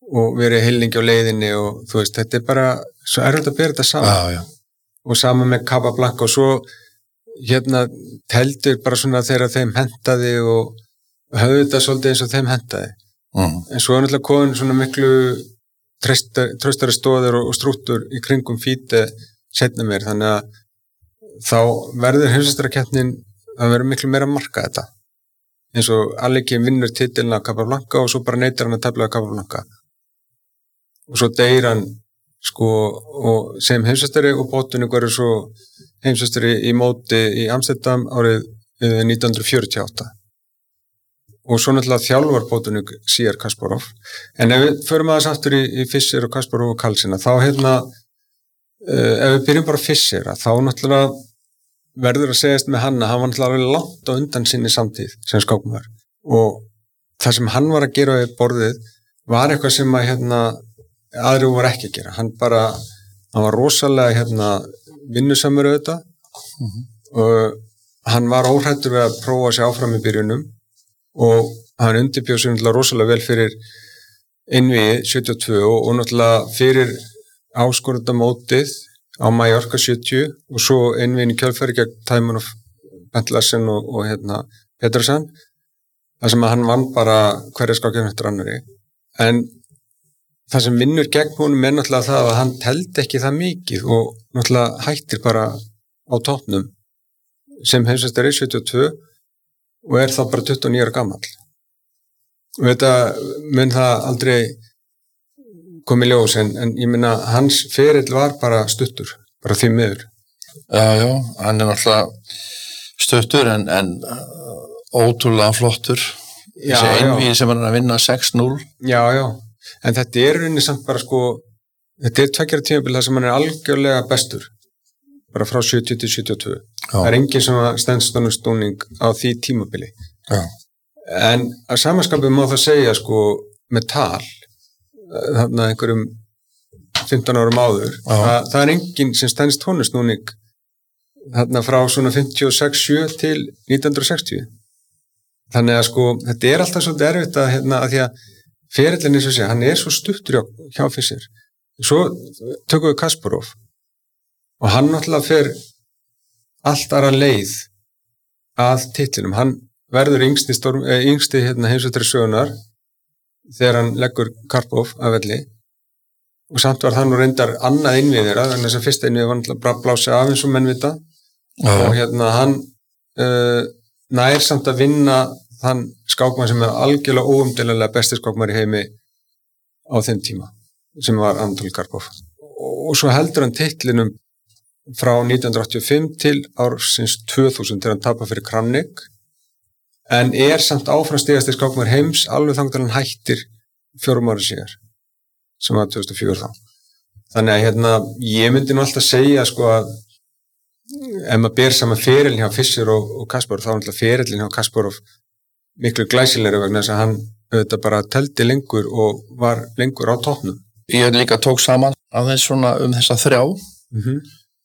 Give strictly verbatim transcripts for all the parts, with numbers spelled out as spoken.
og verið heilingi á leiðinni og þú veist, þetta er bara svo erfitt að bera þetta saman já, já. og saman með Capablanca og svo hérna teldur bara svona þegar þeim hentaði og höfðu þetta svolítið eins og þeim hentaði mm. en svo er náttúrulega komin svona miklu traustari stóðir og, og strúttur í kringum Fíti setna mér, þannig að þá verður heimsmeistarakeppnin að vera miklu meira að marka þetta eins og Aleki vinnur titilina Capablanca og svo bara neitar hann að tefla Capablanca og svo deyr hann sko og sem heimsmeistari og Botvinnik verður svo heimsmeistari í móti í Amsterdam árið nítján hundruð fjörutíu og átta og svo náttúrulega þjálfar Botvinnik síðar Kasparov en ef við förum aðeins aftur í, í Fischer og Kasparov og Kalsina þá hérna Uh, ef við byrjum bara að Fischer þá náttúrulega verður að segjast með hann að hann var náttúrulega langt á undan sinni samtíð sem skákmaður og það sem hann var að gera við borðið var eitthvað sem að hérna aðri var ekki að gera, hann bara hann var rosalega hérna vinnusamur auðvitað mm-hmm. og hann var óhrættur við að prófa sig áfram í byrjunum og hann undirbjóð sig náttúrulega rosalega vel fyrir innviði sjötíu og tvö og, og náttúrulega fyrir áskorundamótið á Mallorca sjötíu og svo einvinn í kjölfæri gegn Taimanov, Bent Larsen og, og hérna Petersen þar sem að hann vann bara hverja skákjörn eftir annari en það sem vinnur gegn honum er náttúrulega það að hann teldi ekki það mikið og náttúrulega hættir bara á toppnum sem heimsmeistari sjötíu og tvö og er þá bara tuttugu og níu ára gamall og þetta mun það aldrei komið ljós, en, en ég minna hans ferill var bara stuttur, bara því miður. Já, já, hann er náttúrulega stuttur en, en ótrúlega flottur. Já, þessi einvígi sem hann er að vinna sex núll. Já, já, en þetta er rauninni samt bara sko, þetta er tveggjara tímabil þar sem hann er algjörlega bestur, bara frá sjötíu til sjötíu og tvö. Já. Það er engin sem stendst honum snúning á því tímabili. Já. En að samanskapið má það segja sko með tal, þarna einhverjum fimmtán árum áður að, það er enginn sem stendst honusnúning þarna frá svona fimmtíu og sex sjö til nítján hundruð sextíu þannig að sko þetta er alltaf svolítið erfitt að, hérna, að því að ferillin eins og sé, hann er svo stuttur hjá Fischer svo tökum við Kasparov og hann náttúrulega fer allt aðra leið að titlinum, hann verður yngsti, storm, eh, yngsti hérna, heimsmeistari sögunar þegar hann leggur Karpov að velli og samt var það nú reyndar annað innvið þeirra, þannig að þess að fyrsta innvið var náttúrulega blásið af eins og menn vita ja. Og hérna hann uh, nær samt að vinna þann skákmann sem er algjörlega óumdeilanlega besti skákmaður í heimi á þeim tíma sem var Anatoli Karpov og svo heldur hann titlinum frá nítján hundruð áttatíu og fimm til ársins tvö þúsund þegar hann tapar fyrir Kramnik en er samt áfram stigasti skákmaður heims alveg þangt að hann hættir fjórum ára síðar sem var tvö þúsund og fjögur þá þannig að hérna ég myndi nú alltaf segja sko að ef maður ber saman ferilin hjá Fischer og, og Kasparov þá er alltaf ferilin hjá Kasparov miklu glæsilegri vegna þess að hann auðvitað bara teldi lengur og var lengur á toppnum. Ég líka tók saman aðeins svona um þessa þrjá mm-hmm.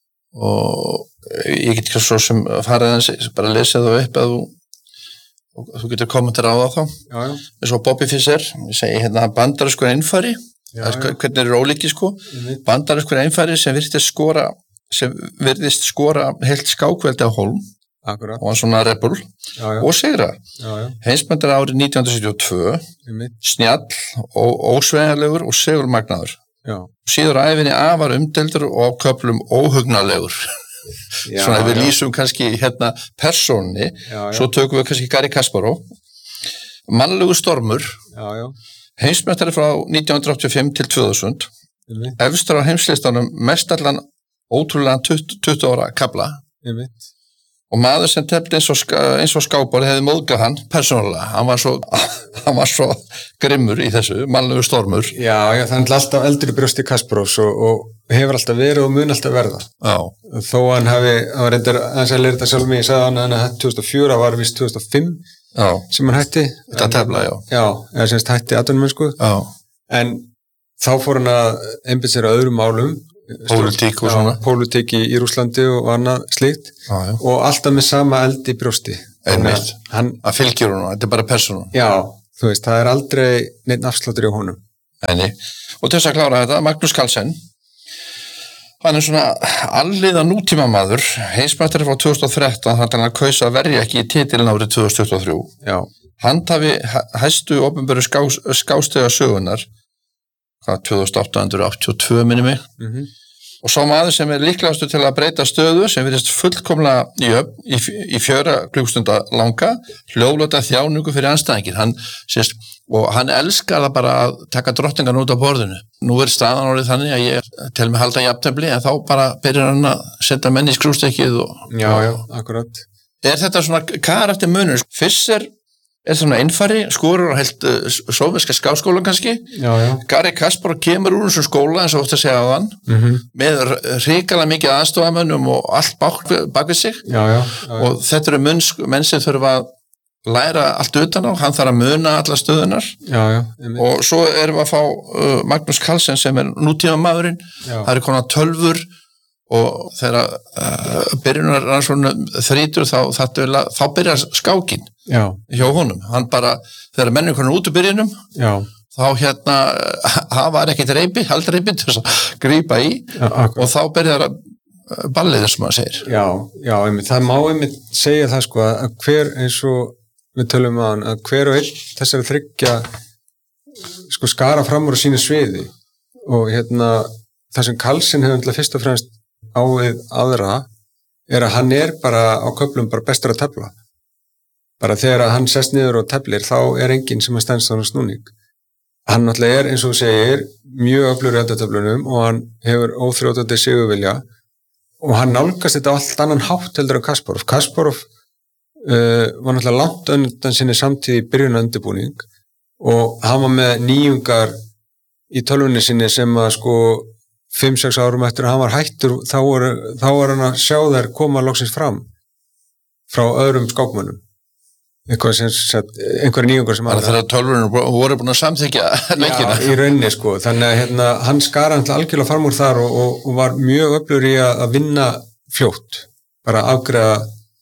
og ég get ekki svo sem farið aðeins bara að lesa það upp að þú og þú getur kommentar á það þá já, já. eins og Bobby Fischer, ég segi hérna bandarískur einfari, já, já. Hvernig er ólíki sko, mm-hmm. bandarískur einfari sem virðist skora sem virðist skora heilt skákveldi á Holm Akkurat. Og hann svona rebel já, já. og sigra heimsmeistari árið nítján hundruð sjötíu og tvö mm-hmm. snjall og ósveigjanlegur og sigurmagnaður síður á ævinni afar umdeildur og á köflum óhugnarlegur Já, svona við já. Lýsum kannski hérna persónni, svo tökum við kannski Garri Kasparov mannlegu stormur heimsmeistari frá nítján hundruð áttatíu og fimm til tvö þúsund mm. efstur á heimslistanum mestallan ótrúlega tuttugu ára kafla mm. og maður sem tefndi eins og, eins og skápar hefði móðgað hann persónulega, hann var svo hann var svo grimmur í þessu mannlegu stormur. Já, já, það er alltaf eldur í brjósti Kasparovs og, og hefur alltaf verið og mun alltaf verða. Já. Þó hann hafi, hann var reyndar aðeins að leira þetta sjálf mig, ég sagði hann að hann tvö þúsund og fjögur, það var vist tvö þúsund og fimm já. Sem hann hætti. Þetta tefla, já. Já, eða semst hætti atvinnumennsku. Já. En þá fór hann að einbytta sér að öðrum málum. Pólitík og svona. Pólitík í, í Rússlandi og annað slíkt. Já, já. Og alltaf með sama eld í brjósti. Einmitt. Hann, að fylgjur hún, þetta er bara persónum. Já, þú veist, það er aldrei neitt afsláttur í honum. Nei, og til þess að klára þetta, Magnús Carlsen, hann er svona alliða nútíma maður, heimsmeistari frá tvö þúsund og þrettán, þannig að hann kaus að verja ekki í titilin árið tvö þúsund tuttugu og þrjú. Já. Handhafi hæstu opinberu ská, skástega sögunar, hvað, tvö þúsund átta hundruð áttatíu og tvö minni mig, Mhm. og sá maður sem er líklegastur til að breyta stöðu sem virðist fullkomlega í, í, í fjöra klukkstunda langa hljóðlota þjáningu fyrir anstæðingin hann, sést, og hann elskar það bara að taka drottningan út á borðinu nú er staðan orðið þannig að ég tel mig halda jafntefli en þá bara byrjar hann að setja menn í skrústekkið og, já, já, akkurat er þetta svona karakter munur fyrst er er svona einfari, skorur á heilt uh, sófiska skáskólan kannski já, já. Garri Kasparov kemur úr þessum skóla eins og oft að segja á hann mm-hmm. með hrikalega mikið aðstofamönnum og allt bak, bak við sig já, já, já, og þetta eru menn, menn sem þurfa að læra allt utan á, hann þarf að muna alla stöðunar já, já, og svo erum við að fá uh, Magnús Carlsen sem er nútíma maðurinn það eru konar tölfur og þegar uh, byrjunar rannsóknu þrítur þá, þá, þá byrjar skákin já. hjá honum, hann bara þegar mennin konar út úr byrjunum já. þá hérna það var ekkert reypi, aldrei reypi til þess að grípa í já, og þá byrjar ballið þess að maður segir já, já, einmitt, það má einmitt segja það sko að hver eins og við tölum á hann, að hver og einn þessari þryggja sko skara fram úr sínu sviði og hérna það sem Carlsen hefur alltaf fyrst og fremst á við aðra er að hann er bara á köflum bara bestur að tefla bara þegar að hann sest niður og teflir þá er enginn sem að stendst þannig snúning hann náttúrulega er eins og þú segir mjög öflugur í eldatöflunum og hann hefur óþrjótandi sigurvilja og hann nálgast þetta allt annan hátt heldur en Kasparov Kasparov uh, var náttúrulega langt undan sinni samtíð í byrjun undirbúning og hann var með nýjungar í tölvunni sinni sem að sko fimm sex árum eftir að hann var hættur þá var, þá var hann að sjá þær koma loksins fram frá öðrum skákmönnum eitthvað sem sett, einhverja nýjungar sem það er þegar tölvunum voru búin að samþykja leikina. Já, í rauninni sko þannig að hérna, hann skara hann algjörlega fram úr þar og, og, og var mjög öflugur í að, að vinna fljótt bara afgreiða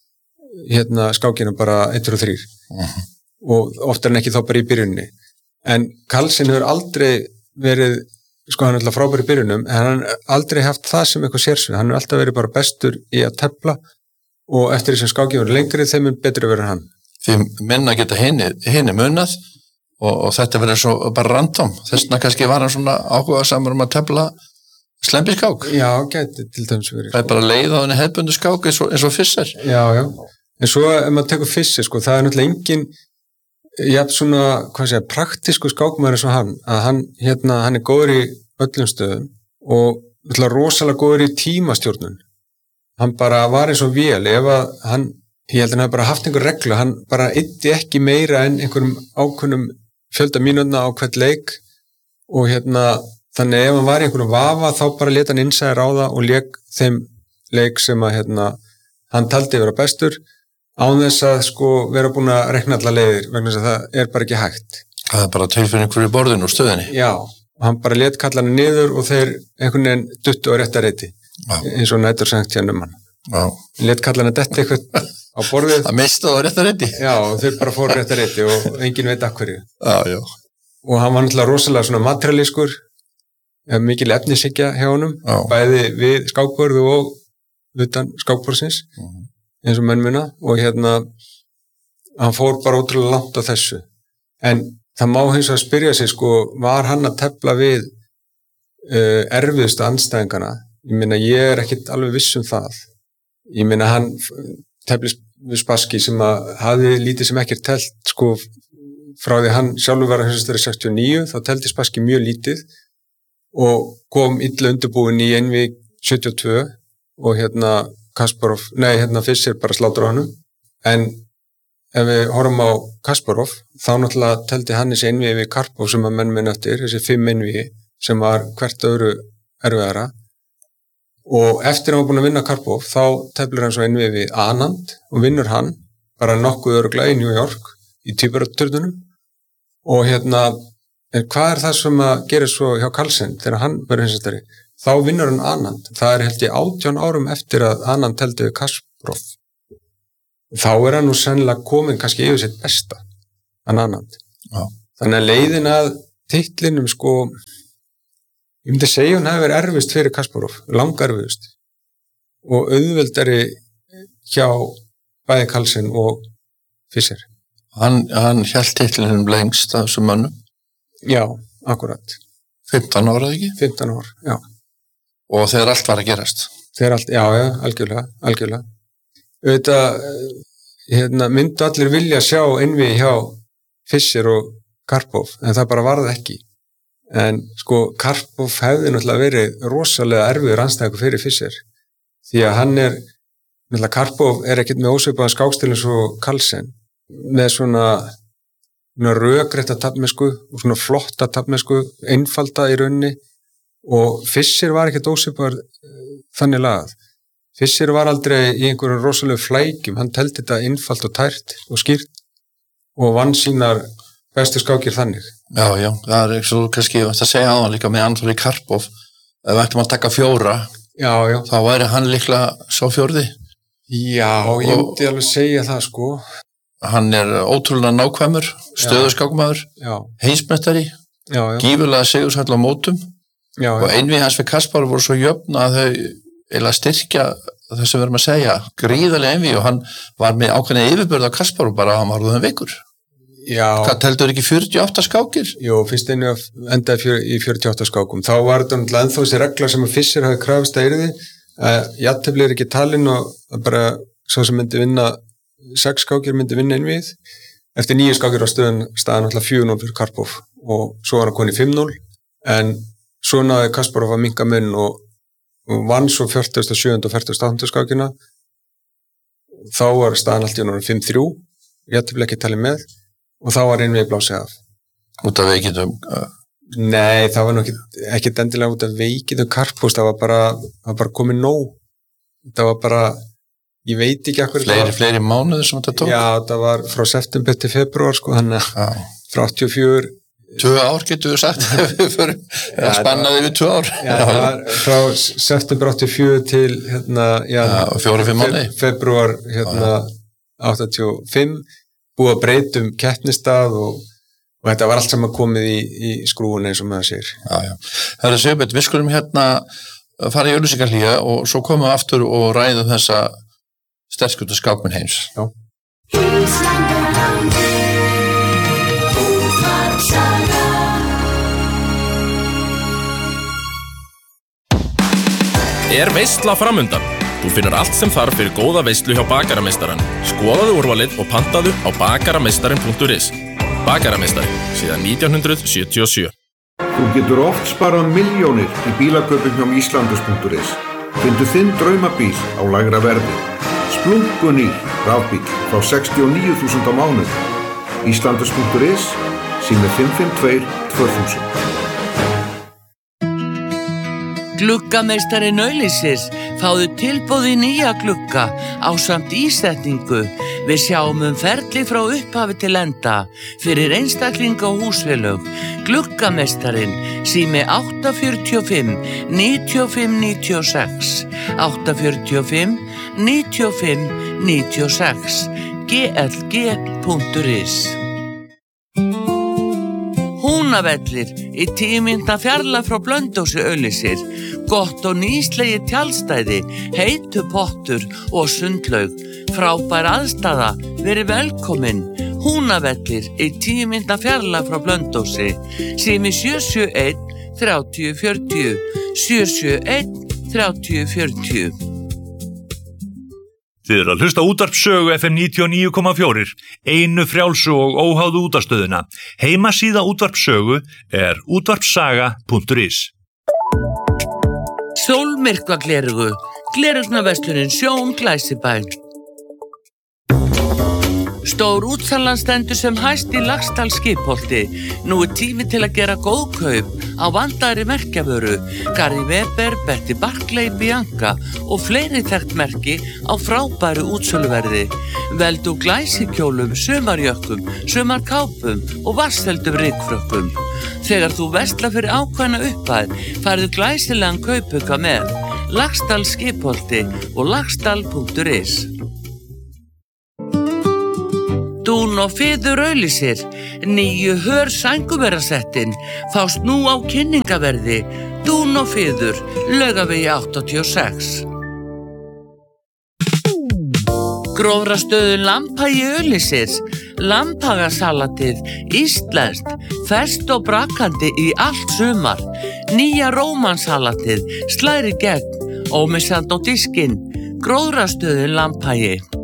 hérna, skákina bara eittur og þrýr uh-huh. og oftar en ekki þá bara í byrjunni en Carlsen hefur aldrei verið sko hann er alltaf frábær í byrjunum en hann er aldrei haft það sem eitthvað sérsvið hann er alltaf verið bara bestur í að tefla og eftir því sem skákið verið lengri þeim er betur að vera hann því menna geta henni, henni munað og, og þetta verið svo bara random þessna kannski var hann svona áhuga samar um að tefla slembiskák já, gæti til dæmis verið það er bara leið á henni hefbundu skák eins og, eins og Fischer já, já, en svo ef maður tekur Fischer sko, það er náttúrulega engin já, svona, hvað segja, praktísku skákmaður eins og hann, að hann, hérna, hann er góður í öllum stöðum og náttúrulega rosalega góður í tímastjórnun. Hann bara var eins og vél, ef að hann, ég held að hann hefði bara haft einhver reglu, hann bara yddi ekki meira en einhverjum ákunnum fjölda mínútna á hvert leik og hérna, þannig ef hann var í einhverjum vafa, þá bara leta hann innsæðir á það og leik þeim leik sem að, hérna, hann taldi vera bestur án þess að sko vera búin að rekna alla leiðir vegna þess að það er bara ekki hægt. Það er bara tilfinning fyrir borðinu og stöðinni. Já, og hann bara let kalla hann niður og þeir einhvern veginn duttu á rétta reyti eins og nætur sengt hérna um hann. Já. Let kalla hann að detti eitthvað á borðið. Það mista á rétta reyti. Já, og þeir bara fóru rétta reyti og enginn veit af hverju. Já, já. Og hann var náttúrulega rosalega svona materialískur, mikil efnishyggja hjá honum, já. Bæði við skákborð og utan skákborðsins. Mm. eins og menn muna og hérna hann fór bara ótrúlega langt á þessu en það má hins vegar spyrja sig sko, var hann að tefla við uh, erfiðustu andstæðingana ég meina ég er ekkit alveg viss um það ég meina hann tefli við Spassky sem að hafði lítið sem ekkert telt sko frá því hann sjálfur var að sextíu og níu þá telti Spassky mjög lítið og kom illa undirbúin í einvíg sjötíu og tvö og hérna Kasparov, nei, hérna Fischer bara slátur á hannum, en ef við horfum á Kasparov, þá náttúrulega teldi hann þessi einvíi við Karpov sem að menn minn eftir, þessi fimm einvíi sem var hvert öðru erfiðara og eftir að hann var búin að vinna Karpov, þá teflir hann svo einvíi við Anand og vinnur hann bara nokkuð öruglega í New York í tvíburaturnunum og hérna, en hvað er það sem að gera svo hjá Carlsen þegar hann verður hinsastari? Þá vinnur hann Anand. Það er held ég átján árum eftir að Anand teldi við Kasparov. Þá er hann nú sennilega komin kannski yfir sitt besta, hann Anand. Já. Þannig að leiðin að titlinum sko, ég myndi segja hún hefði verið erfist fyrir Kasparov, langerfist og auðveldari hjá bæði Carlsen og Fischer. Hann, hann hélt titlinum lengst af þessum mönnum? Já, akkurat. fimmtán ára ekki? fimmtán ár, já. Og þegar allt var að gerast? Þegar allt, já, já, algjörlega, algjörlega. Auðvitað, hérna, myndu allir vilja sjá einvígi hjá Fischer og Karpov, en það bara varð ekki. En sko, Karpov hefði náttúrulega verið rosalega erfiður andstæðingur fyrir Fischer, því að hann er, náttúrulega Karpov er ekkert með ósvipaðan skákstil eins og Carlsen, með svona, svona rökrétta taflmennsku og svona flotta taflmennsku, einfalda í rauninni, og Fischer var ekkert ósvipaður þannig lagað. Fischer var aldrei í einhverjum rosalega flækjum, hann teldi þetta einfalt og tært og skýrt og vann sínar bestu skákir þannig. Já, já, það er ekki svo kannski að segja á hann líka með Andrei Karpov, ef við ættum að taka fjóra, já, já. Þá væri hann líklega sá fjórði. Já, og ég myndi alveg segja það sko. Hann er ótrúlega nákvæmur, stöðuskákmaður, heimsmeistari, gífurlega sigursæll á mótum já, og einvígi hans við Kasparov voru svo jöfn að þau eða styrkja það sem við erum að segja, gríðarlega einvígi og hann var með ákveðna yfirbörð á Kasparov bara að hann var orðinn veikur. Já. Hvað teldur ekki fjörutíu og átta skákir? Jú, fyrst einu endaði fjör, í fjörutíu og átta skákum. Þá var þetta ennþá þessi regla sem að Fischer hafi krafist að yrði, að jafntefli er ekki talin og bara svo sem myndi vinna, sex skákir myndi vinna einvígið. Eftir nýju skákir á stöðun staðan alltaf fjögur núll fyrir Karpov og svo var hann konið fimm núll, en svo náði Kasparov að minnka munn og og vann svo fjörutíu og sjö og fjörutíu og átta skákina. Þá var staðan allt í núna fimm þrjú, jafntefli ekki talið með og þá var einvígi blásið af. Út af veikindum? Uh... Nei, það var nú ekki, ekki endilega út af veikindum Karpov, það var bara, það var bara komið nóg. Það var bara, ég veit ekki akkur. Fleiri, fleiri mánuður sem þetta tók? Já, það var frá september til februar, sko, þannig að frá áttatíu og fjögur. Tvö ár getur við sagt, við förum að spannaði við tvö ár. Já, það var frá september áttatíu og fjögur til, hérna, já, já fjóra, fimm mánuði. Februar, hérna, áttatíu og fimm, búið að breytum keppnistað og, og þetta var allt saman komið í, í skrúun eins og maður sér. Já, já. Það er Sigurbjörn, við skulum hérna fara í auglýsingarhlýja og svo komum við aftur og ræðum þessa sterkustu skákmenn heims. Já. Er veisla framundan? Þú finnur allt sem þarf fyrir góða veislu hjá Bakarameistarann. Skoðaðu úrvalið og pantaðu á bakarameistarin punktur is. Bakarameistari, síðan nítján hundruð sjötíu og sjö. Þú getur oft sparað milljónir í bílaköpum hjá Íslandus punktur is. Findu þinn draumabíl á lægra verði. Splunkunýr rafbíl frá sextíu og níu þúsund á mánuð. Íslandus punktur is, sími fimm fimm tvö tvö þúsund. Gluggameistari Nauðlýsis, fáðu tilboð í nýja glugga ásamt ísetningu. Við sjáum um ferli frá upphafi til enda fyrir einstaklinga og húsfélög. Gluggameistarinn, sími átta fjörutíu og fimm níutíu og fimm níutíu og sex, átta fjörutíu og fimm níutíu og fimm níutíu og sex, g l g punktur is. Húnavellir í tíu mínútna fjarlægð frá Blönduósi auglýsir. Gott og nýslegi tjaldstæði, heitu pottur og sundlaug. Frábær aðstaða, verið velkomin. Húnavellir í tíu mínútna fjarlægð frá Blönduósi. Sími sjö sjö einn þrjátíu fjörutíu, sjö sjö einn þrjátíu fjörutíu. Þið eru að hlusta útvarpssögu F M níutíu og níu komma fjögur, einu frjálsu og óháðu útvarpsstöðuna. Heimasíða útvarpssögu er útvarpssaga punktur is. Sólmyrkvaglerugu, glerugnaverslunin Sjón Glæsibæ. Stór útsalan stendur sem hæst í Laxdal skipholti. Nú er tími til að gera góð kaup á vandaðri merkjavöru. Gary Weber, Betty Barclay, Bianca og fleiri þekkt merki á frábæru útsöluverði. Veldu glæsikjólum, sumarjökkum, sumarkápum og vatnsheldum rykfrökkum. Þegar þú verslar fyrir ákveðna upphæð, færðu glæsilegan kaupauka með. Laxdal skipholti og laxdal punktur is. Dún og Fiður auglýsir, nýju hör sænguverasettin, fást nú á kynningaverði, Dún og Fiður, Laugavegi áttatíu og sex. Gróðrastöðin Lambhagi auglýsir, lambhagasalatið, íslenskt, ferskt og brakandi í allt sumar, nýja rómansalatið, slæri gegn, ómissandi á diskinn, Gróðrastöðin Lambhagi.